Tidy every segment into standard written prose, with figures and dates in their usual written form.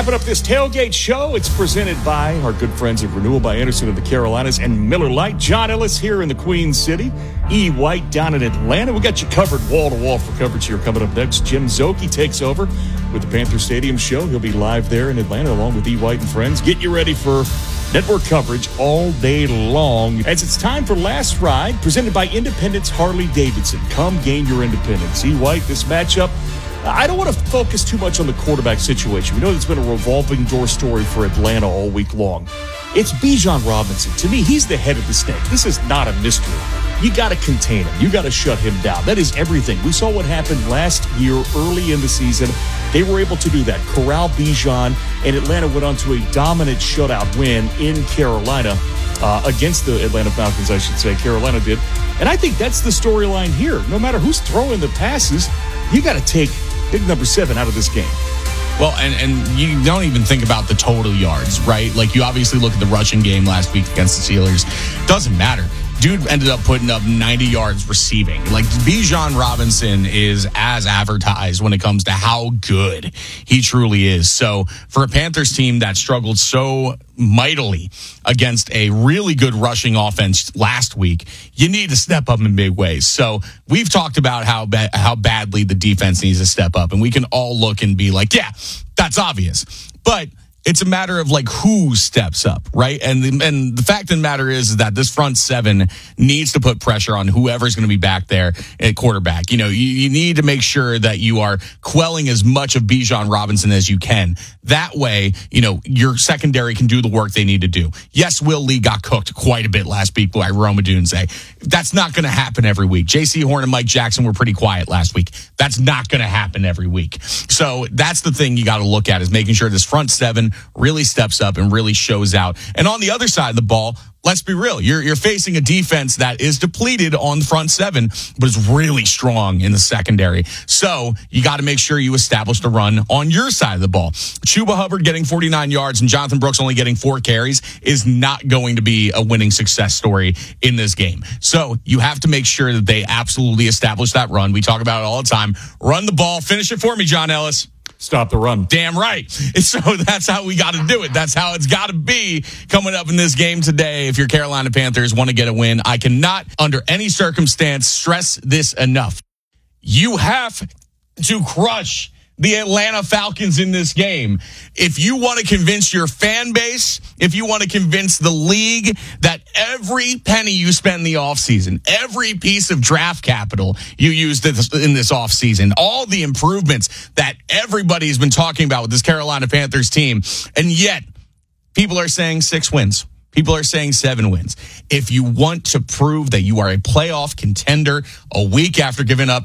Wrapping up this tailgate show, it's presented by our good friends at Renewal by Anderson of the Carolinas and Miller Lite. John Ellis here in the Queen City. E. White down in Atlanta. We got you covered wall-to-wall for coverage here. Coming up next, Jim Szoke takes over with the Panther Stadium show. He'll be live there in Atlanta along with E. White and friends. Get you ready for network coverage all day long as it's time for Last Ride, presented by Independence Harley-Davidson. Come gain your independence. E. White, this matchup, I don't want to focus too much on the quarterback situation. We know it's been a revolving door story for Atlanta all week long. It's Bijan Robinson. To me, he's the head of the snake. This is not a mystery. You got to contain him. You got to shut him down. That is everything. We saw what happened last year early in the season. They were able to do that. Corral Bijan, and Atlanta went on to a dominant shutout win in Carolina against the Atlanta Falcons, I should say. Carolina did. And I think that's the storyline here. No matter who's throwing the passes, you got to take big number 7 out of this game. Well, and you don't even think about the total yards, right? Like, you obviously look at the rushing game last week against the Steelers. Doesn't matter. Dude ended up putting up 90 yards receiving. Like, Bijan Robinson is as advertised when it comes to how good he truly is. So for a Panthers team that struggled so mightily against a really good rushing offense last week, you need to step up in big ways. So we've talked about how badly the defense needs to step up, and we can all look and be like, yeah, that's obvious. But it's a matter of, like, who steps up, right? And the fact of the matter is that this front 7 needs to put pressure on whoever's going to be back there at quarterback. You know, you need to make sure that you are quelling as much of Bijan Robinson as you can. That way, you know, your secondary can do the work they need to do. Yes, Will Lee got cooked quite a bit last week by Rome Odunze. That's not going to happen every week. J.C. Horn and Mike Jackson were pretty quiet last week. That's not going to happen every week. So that's the thing you got to look at, is making sure this front 7 really steps up and really shows out. And on the other side of the ball, let's be real. You're facing a defense that is depleted on the front 7, but is really strong in the secondary. So you got to make sure you establish the run on your side of the ball. Chuba Hubbard getting 49 yards and Jonathan Brooks only getting 4 carries is not going to be a winning success story in this game. So you have to make sure that they absolutely establish that run. We talk about it all the time. Run the ball. Finish it for me, John Ellis. Stop the run. Damn right. So that's how we got to do it. That's how it's got to be coming up in this game today. If your Carolina Panthers want to get a win, I cannot, under any circumstance, stress this enough. You have to crush the Atlanta Falcons in this game. If you want to convince your fan base, if you want to convince the league that every penny you spend in the offseason, every piece of draft capital you used in this offseason, all the improvements that everybody's been talking about with this Carolina Panthers team, and yet people are saying 6 wins. People are saying 7 wins. If you want to prove that you are a playoff contender a week after giving up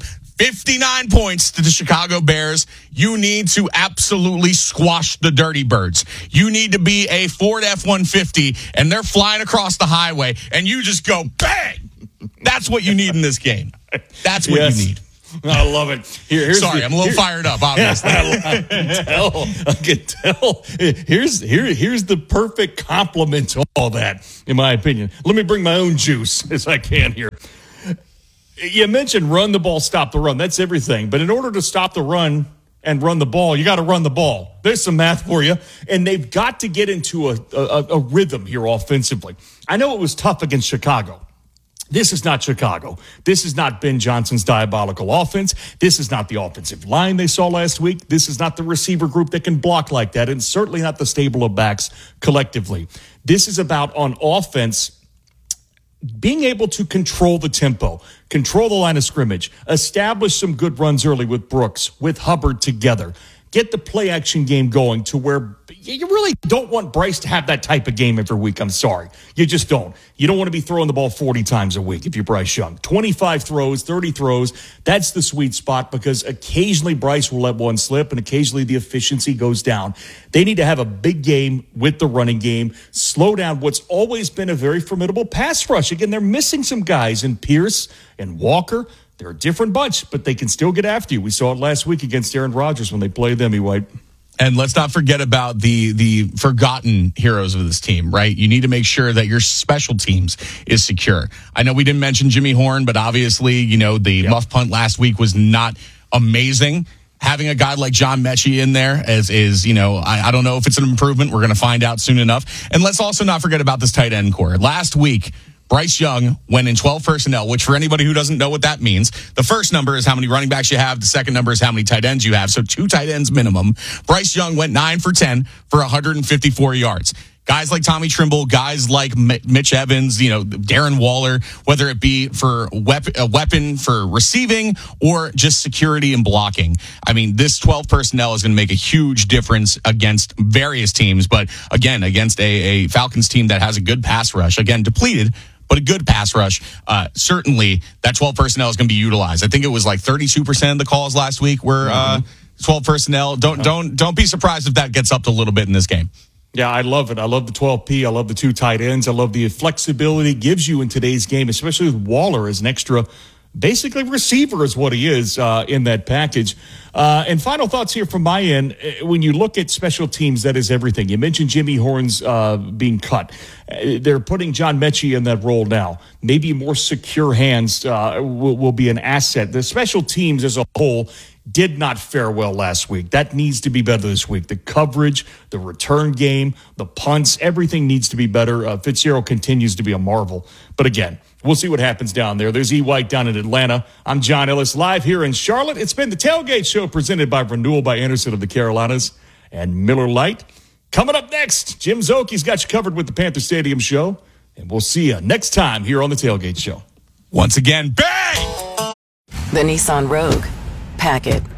59 points to the Chicago Bears, you need to absolutely squash the Dirty Birds. You need to be a Ford F-150, and they're flying across the highway, and you just go, bang! That's what you need in this game. That's what you need. I love it. Sorry, I'm a little fired up, obviously. I can tell. Here's the perfect compliment to all that, in my opinion. Let me bring my own juice as I can here. You mentioned run the ball, stop the run. That's everything. But in order to stop the run and run the ball, you got to run the ball. There's some math for you. And they've got to get into a rhythm here offensively. I know it was tough against Chicago. This is not Chicago. This is not Ben Johnson's diabolical offense. This is not the offensive line they saw last week. This is not the receiver group that can block like that, and certainly not the stable of backs collectively. This is about, on offense, being able to control the tempo, control the line of scrimmage, establish some good runs early with Brooks, with Hubbard together. Get the play action game going to where you really don't want Bryce to have that type of game every week. I'm sorry. You just don't. You don't want to be throwing the ball 40 times a week if you're Bryce Young. 25 throws, 30 throws, that's the sweet spot, because occasionally Bryce will let one slip and occasionally the efficiency goes down. They need to have a big game with the running game, slow down what's always been a very formidable pass rush. Again, they're missing some guys in Pierce and Walker. They're a different bunch, but they can still get after you. We saw it last week against Aaron Rodgers when they played them, White. And let's not forget about the forgotten heroes of this team, right? You need to make sure that your special teams is secure. I know we didn't mention Jimmy Horn, but obviously, you know, the muff punt last week was not amazing. Having a guy like John Mechie in there is I don't know if it's an improvement. We're going to find out soon enough. And let's also not forget about this tight end core. Last week, Bryce Young went in 12 personnel, which for anybody who doesn't know what that means, the first number is how many running backs you have. The second number is how many tight ends you have. So 2 tight ends minimum. Bryce Young went 9 for 10 for 154 yards. Guys like Tommy Trimble, guys like Mitch Evans, Darren Waller, whether it be for a weapon for receiving or just security and blocking. I mean, this 12 personnel is going to make a huge difference against various teams, but again, against a Falcons team that has a good pass rush, again, depleted, but a good pass rush. Certainly that 12 personnel is going to be utilized. I think it was like 32% of the calls last week were 12 personnel. Don't be surprised if that gets up to a little bit in this game. Yeah, I love it. I love the 12P. I love the 2 tight ends. I love the flexibility it gives you in today's game, especially with Waller as an extra, basically receiver is what he is in that package. And final thoughts here from my end. When you look at special teams, that is everything. You mentioned Jimmy Horns being cut. They're putting John Mechie in that role now. Maybe more secure hands will be an asset. The special teams as a whole did not fare well last week. That needs to be better this week. The coverage, the return game, the punts, everything needs to be better. Fitzgerald continues to be a marvel. But again, we'll see what happens down there. There's E. White down in Atlanta. I'm John Ellis, live here in Charlotte. It's been the Tailgate Show presented by Renewal by Anderson of the Carolinas and Miller Lite. Coming up next, Jim Zoki's got you covered with the Panther Stadium Show. And we'll see you next time here on the Tailgate Show. Once again, bang! The Nissan Rogue. Pack it.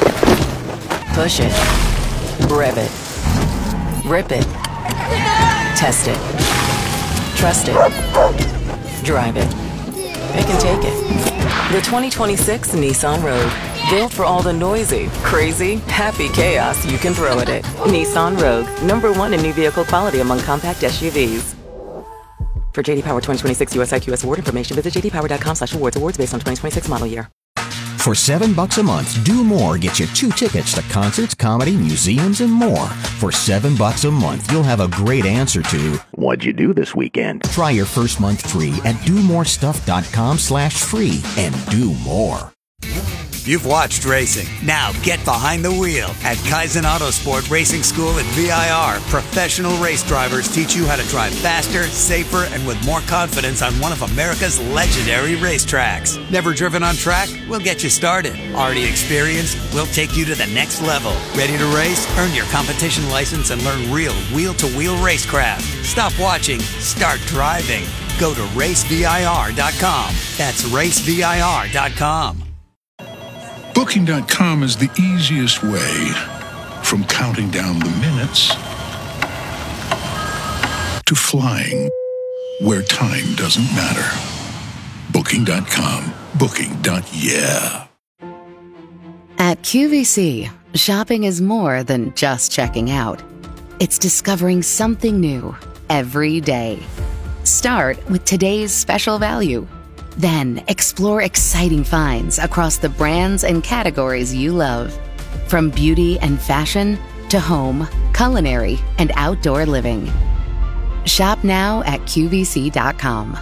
Push it. Rev it. Rip it. Test it. Trust it. Drive it. Pick and take it. The 2026 Nissan Rogue. Built for all the noisy, crazy, happy chaos you can throw at it. Nissan Rogue. #1 in new vehicle quality among compact SUVs. For JD Power 2026 US IQ Award information, visit jdpower.com/awards. Awards based on 2026 model year. For $7 a month, Do More gets you 2 tickets to concerts, comedy, museums, and more. For $7 a month, you'll have a great answer to, what'd you do this weekend? Try your first month free at domorestuff.com/free and do more. You've watched racing. Now get behind the wheel. At Kaizen Autosport Racing School at VIR, professional race drivers teach you how to drive faster, safer, and with more confidence on one of America's legendary racetracks. Never driven on track? We'll get you started. Already experienced? We'll take you to the next level. Ready to race? Earn your competition license and learn real wheel-to-wheel racecraft. Stop watching. Start driving. Go to racevir.com. That's racevir.com. Booking.com is the easiest way from counting down the minutes to flying where time doesn't matter. Booking.com. Booking.yeah. At QVC, shopping is more than just checking out. It's discovering something new every day. Start with today's special value. Then explore exciting finds across the brands and categories you love. From beauty and fashion to home, culinary, and outdoor living. Shop now at QVC.com.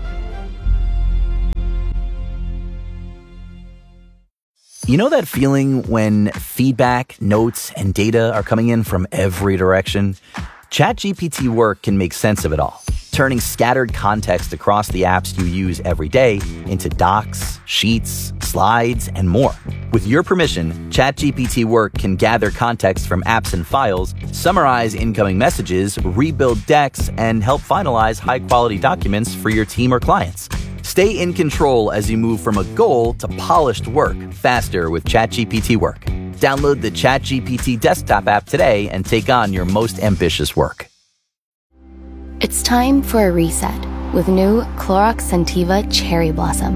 You know that feeling when feedback, notes, and data are coming in from every direction? ChatGPT Work can make sense of it all, turning scattered context across the apps you use every day into docs, sheets, slides, and more. With your permission, ChatGPT Work can gather context from apps and files, summarize incoming messages, rebuild decks, and help finalize high-quality documents for your team or clients. Stay in control as you move from a goal to polished work faster with ChatGPT Work. Download the ChatGPT desktop app today and take on your most ambitious work. It's time for a reset with new Clorox Scentiva Cherry Blossom.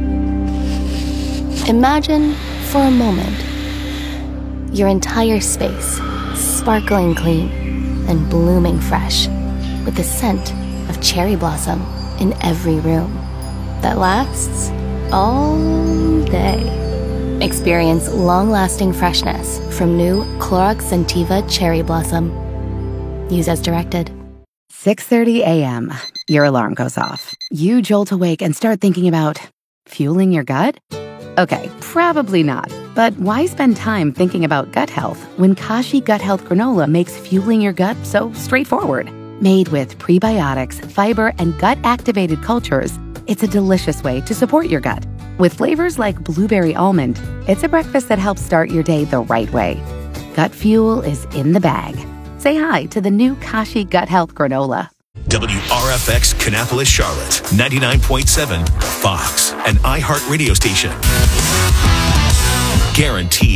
Imagine, for a moment, your entire space sparkling clean and blooming fresh with the scent of cherry blossom in every room that lasts all day. Experience long-lasting freshness from new Clorox Scentiva Cherry Blossom. Use as directed. 6:30 a.m. Your alarm goes off. You jolt awake and start thinking about fueling your gut? Okay, probably not. But why spend time thinking about gut health when Kashi Gut Health Granola makes fueling your gut so straightforward? Made with prebiotics, fiber, and gut-activated cultures, it's a delicious way to support your gut. With flavors like blueberry almond, it's a breakfast that helps start your day the right way. Gut fuel is in the bag. Say hi to the new Kashi Gut Health Granola. WRFX Kannapolis, Charlotte, 99.7, Fox, an iHeart radio station. Guaranteed